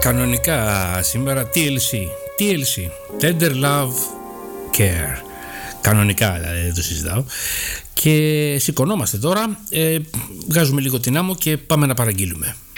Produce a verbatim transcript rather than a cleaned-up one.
Κανονικά σήμερα τι ελ σι, τι ελ σι, Tender Love Care. Κανονικά δηλαδή, δεν το συζητάω. Και σηκωνόμαστε τώρα, ε, βγάζουμε λίγο την άμμο και πάμε να παραγγείλουμε.